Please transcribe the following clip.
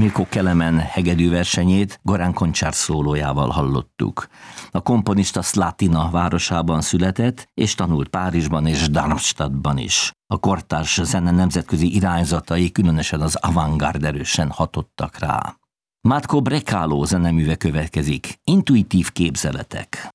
Mirko Kelemen hegedűversenyét Goran Koncsár szólójával hallottuk. A komponista Slatina városában született, és tanult Párizsban és Darmstadtban is. A kortárs zene nemzetközi irányzatai, különösen az avantgárd erősen hatottak rá. Matko Brekalo zeneműve következik, intuitív képzeletek.